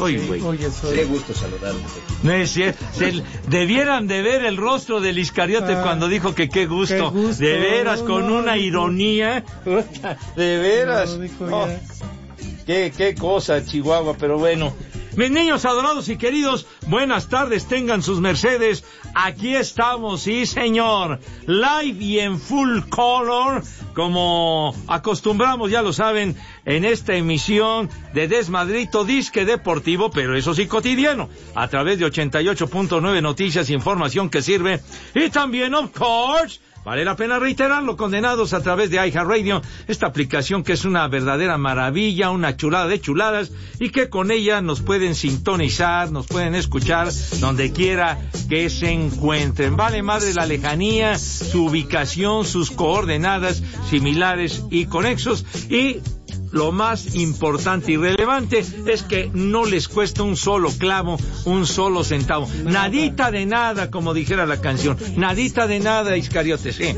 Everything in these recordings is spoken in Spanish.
soy, güey. Oye, soy. Qué gusto saludarte. No es cierto. Debieran de ver el rostro del Iscariote cuando dijo que qué gusto. De veras, con una ironía. De veras. Qué cosa, Chihuahua, pero bueno. Mis niños adorados y queridos, buenas tardes, tengan sus mercedes. Aquí estamos, sí señor, live y en full color, como acostumbramos, ya lo saben, en esta emisión de Desmadrito Disque Deportivo, pero eso sí cotidiano, a través de 88.9 Noticias, información que sirve, y también, of course, vale la pena reiterarlo, condenados a través de iHeartRadio, esta aplicación que es una verdadera maravilla, una chulada de chuladas, y que con ella nos pueden sintonizar, nos pueden escuchar donde quiera que se encuentren. Vale madre la lejanía, su ubicación, sus coordenadas similares y conexos, y lo más importante y relevante es que no les cuesta un solo clavo, un solo centavo. Nadita de nada, como dijera la canción. Nadita de nada, Iscariote, sí.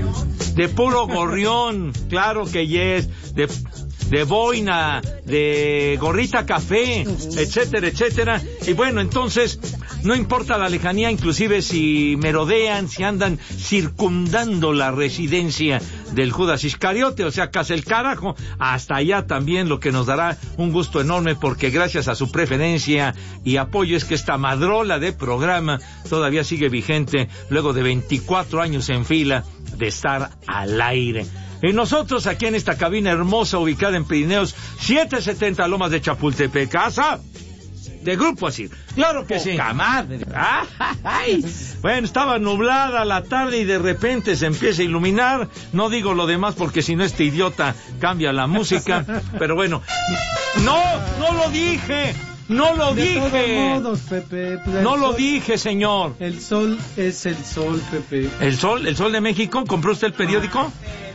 De puro gorrión, claro que yes. De boina, de gorrita café, etcétera, etcétera. Y bueno, entonces, no importa la lejanía, inclusive si merodean, si andan circundando la residencia del Judas Iscariote, o sea, casi el carajo, hasta allá también, lo que nos dará un gusto enorme, porque gracias a su preferencia y apoyo es que esta madrola de programa todavía sigue vigente luego de 24 años en fila de estar al aire. Y nosotros aquí en esta cabina hermosa ubicada en Pirineos 770 Lomas de Chapultepec, casa de Grupo Asir. Claro que sí. Madre. Ay. Bueno, estaba nublada la tarde y de repente se empieza a iluminar. No digo lo demás porque si no este idiota cambia la música. Pero bueno, no lo dije. No lo dije. De todos modos, Pepe. Pues no lo dije, señor. El sol es el sol, Pepe. ¿El sol de México? ¿Compró usted el periódico?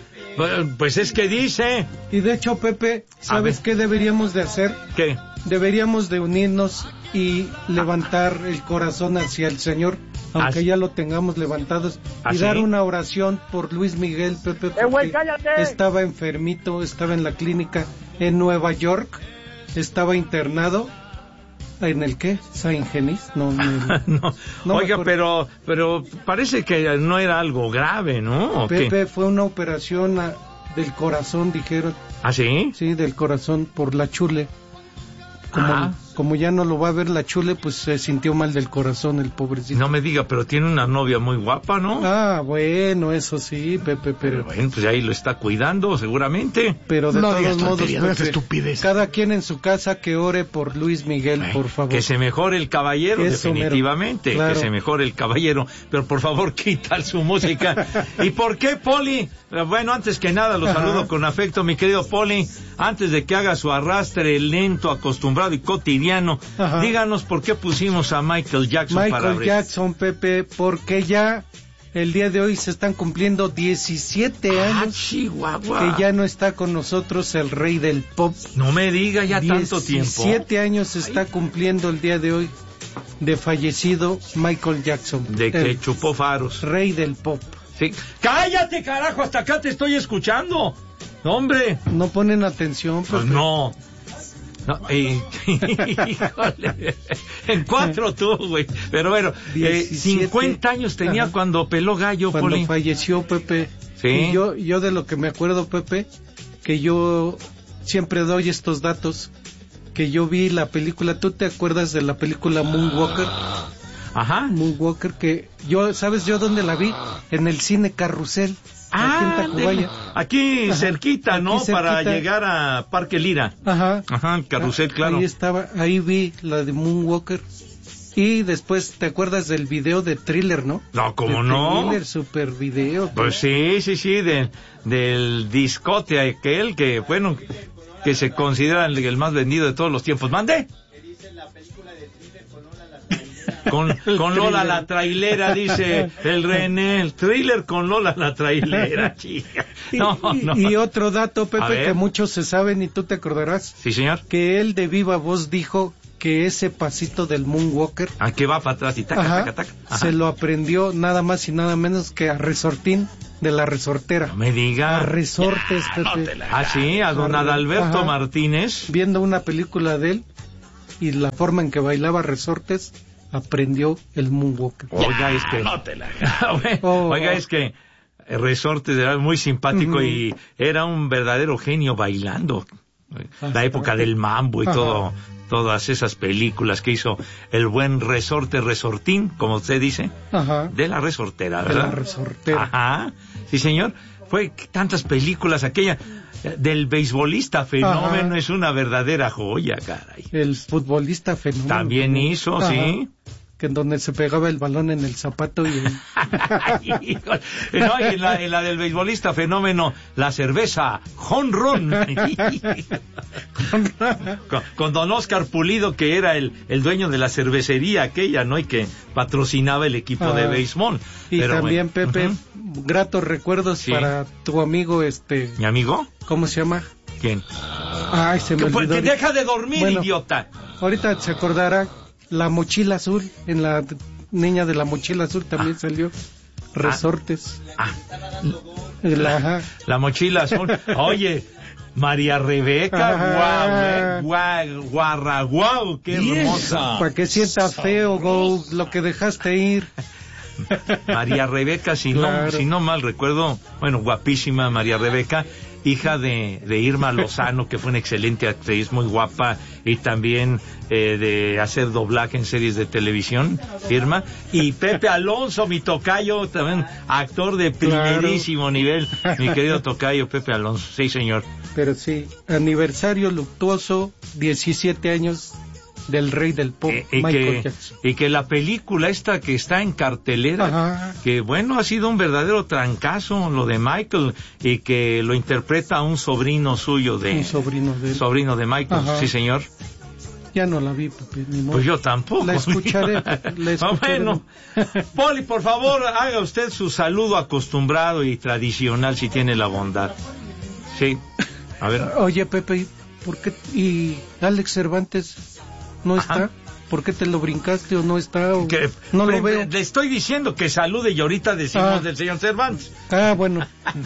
Pues es que dice. Y de hecho, Pepe, ¿sabes qué deberíamos de hacer? ¿Qué? Deberíamos de unirnos y levantar el corazón hacia el Señor, aunque ya lo tengamos levantados, y dar una oración por Luis Miguel, Pepe, porque estaba enfermito, estaba en la clínica en Nueva York, estaba internado. ¿En el qué? ¿Saint-Genis? No, oiga, pero parece que no era algo grave, ¿no? Pepe, fue una operación del corazón, dijeron. ¿Ah, sí? Sí, del corazón por la chule. Como ya no lo va a ver la chule, pues se sintió mal del corazón el pobrecito. No me diga, pero tiene una novia muy guapa, ¿no? Bueno, eso sí, Pepe, pero bueno, pues ahí lo está cuidando, seguramente. Pero de todos modos, Pepe, estupidez. Cada quien en su casa que ore por Luis Miguel, por favor. Que se mejore el caballero, eso, definitivamente, claro. Que se mejore el caballero, pero por favor, quitar su música. ¿Y por qué, Poli? Bueno, antes que nada, lo saludo con afecto, mi querido Poli. Antes de que haga su arrastre lento, acostumbrado y cotidiano, díganos por qué pusimos a Michael Jackson Michael Jackson, Pepe, porque ya el día de hoy se están cumpliendo 17 años Chihuahua, que ya no está con nosotros el rey del pop. No me diga, ya tanto tiempo. 17 años se está cumpliendo el día de hoy de fallecido Michael Jackson. De que chupó faros. Rey del pop. Sí. ¡Cállate, carajo! Hasta acá te estoy escuchando. ¡Hombre! No ponen atención, pues no. Híjole. En 4 tú, güey. Pero bueno, 50 años tenía cuando peló gallo, cuando Poli. Falleció, Pepe. Sí. Y yo de lo que me acuerdo, Pepe, que yo siempre doy estos datos, que yo vi la película. ¿Tú te acuerdas de la película Moonwalker? Ajá. Moonwalker, que ¿sabes yo dónde la vi? En el cine Carrusel. Aquí cerquita, ¿no? Aquí cerquita. Para llegar a Parque Lira. Ajá, Carrusel, claro. Ahí vi la de Moonwalker. Y después, ¿te acuerdas del video de Thriller, no? No, ¿cómo no? Thriller, super video. Pues sí, del discote aquel que, bueno, que se considera el más vendido de todos los tiempos. ¿Mande? Con Lola la trailera, dice el René, el Thriller con Lola la trailera, chica. No. Y otro dato, Pepe, que muchos se saben y tú te acordarás. Sí, señor. Que él de viva voz dijo que ese pasito del Moonwalker, que va para atrás y taca. Se lo aprendió nada más y nada menos que a Resortín de la Resortera. No me diga. A Resortes, Pepe. Sí, a don Adalberto Martínez. Viendo una película de él, y la forma en que bailaba Resortes, aprendió el moonwalk. Oiga, es que... No te la... Oiga, es que Resortes era muy simpático y era un verdadero genio bailando. La época del mambo y todo, todas esas películas que hizo el buen Resortín, como usted dice, de la resortera, ¿verdad? De la resortera. Ajá, sí señor, fue tantas películas, aquella del beisbolista fenómeno, es una verdadera joya, caray. El futbolista fenómeno. También hizo, sí. Que en donde se pegaba el balón en el zapato y no, y en la del beisbolista fenómeno, la cerveza jonrón con don Oscar Pulido, que era el dueño de la cervecería aquella, ¿no? Y que patrocinaba el equipo de béisbol. Y pero también, bueno, Pepe, gratos recuerdos para tu amigo, ¿Mi amigo? ¿Cómo se llama? ¿Quién? Ay, se me olvidó. Deja de dormir, idiota. Ahorita se acordará. La mochila azul, en la niña de la mochila azul también salió Resortes. La mochila azul. Oye, María Rebeca, guau, qué hermosa. Para que sienta feo, lo que dejaste ir. María Rebeca, si no mal recuerdo, bueno, guapísima María Rebeca, hija de Irma Lozano, que fue una excelente actriz, muy guapa, y también de hacer doblaje en series de televisión, Irma, y Pepe Alonso, mi tocayo, también actor de primerísimo nivel, mi querido tocayo Pepe Alonso, sí señor. Pero sí, aniversario luctuoso, 17 años del rey del pop, Michael Jackson. Y que la película esta que está en cartelera, que bueno, ha sido un verdadero trancazo lo de Michael, y que lo interpreta un sobrino suyo un sobrino de él. Sobrino de Michael, sí señor. Ya no la vi, Pepe, ni modo. Pues yo tampoco. La escucharé. Bueno, Poli, por favor, haga usted su saludo acostumbrado y tradicional, si tiene la bondad. Sí, a ver. Oye, Pepe, ¿por qué? ¿Y Alex Cervantes no está? ¿Por qué te lo brincaste o no está? O no lo veo. Le estoy diciendo que salude y ahorita decimos del señor Cervantes. Bueno.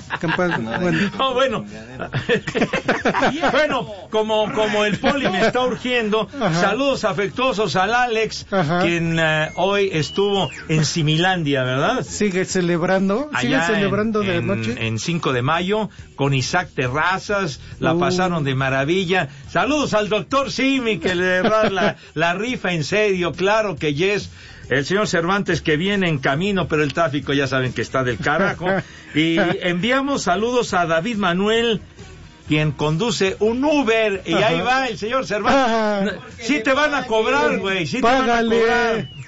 Bueno, como el Poli me está urgiendo, saludos afectuosos al Alex, quien hoy estuvo en Similandia, ¿verdad? Sigue celebrando de noche. En 5 de mayo, con Isaac Terrazas, la pasaron de maravilla. Saludos al doctor Simi, que le da la rifa en serio, claro que yes. El señor Cervantes, que viene en camino, pero el tráfico ya saben que está del carajo. Y enviamos saludos a David Manuel, quien conduce un Uber, y ahí va el señor Cervantes. Sí te van a cobrar, güey, sí págale. Te van a cobrar.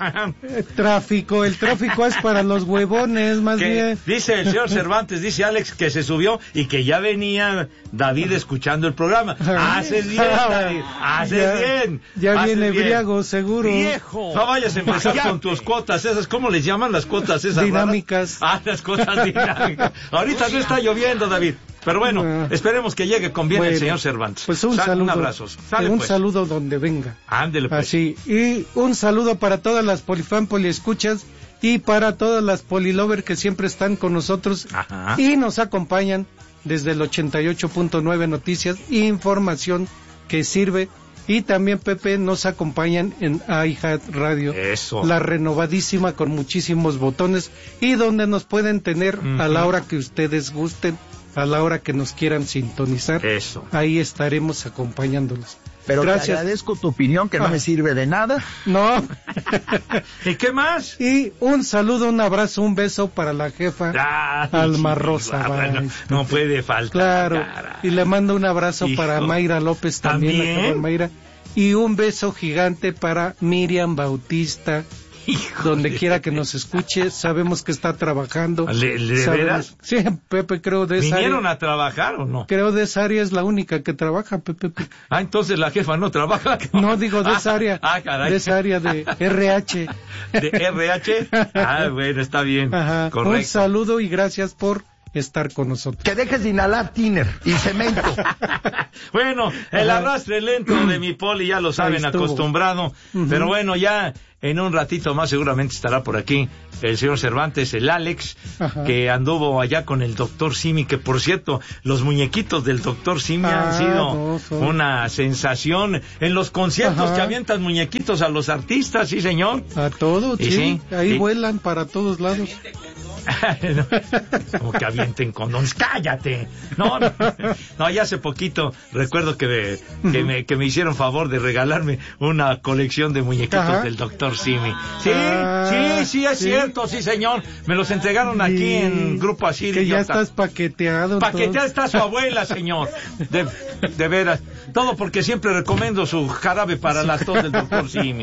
El tráfico es para los huevones, más bien. Dice el señor Cervantes, dice Alex, que se subió y que ya venía David escuchando el programa. Haces bien, David, bien. Ya viene briago, seguro. Viejo. No vayas a empezar con tus cuotas esas, ¿cómo les llaman las cuotas esas? Dinámicas. Las cuotas dinámicas. Ahorita no está lloviendo, David. Pero bueno, esperemos que llegue con bien el señor Cervantes. Pues un saludo. Un abrazo. Saludo donde venga. Ándele pues. Así. Y un saludo para todas las polifan, poliescuchas y para todas las polilover que siempre están con nosotros y nos acompañan desde el 88.9 Noticias, información que sirve. Y también, Pepe, nos acompañan en iHeart Radio. Eso. La renovadísima con muchísimos botones y donde nos pueden tener a la hora que ustedes gusten, a la hora que nos quieran sintonizar. Eso. Ahí estaremos acompañándolos. Pero gracias. Te agradezco tu opinión, que no me sirve de nada. No. ¿Y qué más? Y un saludo, un abrazo, un beso para la jefa Alma Rosa. Bueno, no puede faltar. Claro. Y le mando un abrazo para Mayra López también. La joven Mayra. Y un beso gigante para Miriam Bautista. Donde quiera que nos escuche, sabemos que está trabajando. ¿De veras? Sí, Pepe, creo de esa ¿Vinieron a trabajar o no? Creo de esa área es la única que trabaja, Pepe. Entonces la jefa no trabaja. No, digo de esa área. Caray. De esa área de RH. ¿De RH? Bueno, está bien. Correcto. Un saludo y gracias por estar con nosotros. Que dejes de inhalar tiner y cemento. Bueno, el arrastre lento de mi Poli, ya lo saben, acostumbrado. Pero bueno, ya en un ratito más seguramente estará por aquí el señor Cervantes, el Alex, que anduvo allá con el doctor Simi, que por cierto, los muñequitos del doctor Simi han sido una sensación en los conciertos que avientan muñequitos a los artistas, sí señor. A todos, sí. Ahí vuelan para todos lados. No, como que avienten condones, cállate. No, ya hace poquito recuerdo que me hicieron favor de regalarme una colección de muñequitos del doctor Simi. Sí, es cierto, sí señor. Me los entregaron aquí en Grupo Asir. Que ya estás paqueteado. Paqueteada está su abuela, señor. De veras. Todo porque siempre recomiendo su jarabe para la tos del doctor Simi.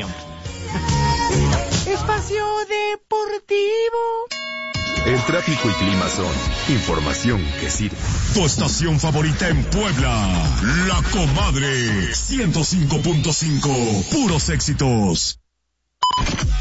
Espacio Deportivo. El tráfico y clima son información que sirve. Tu estación favorita en Puebla, La Comadre 105.5, puros éxitos.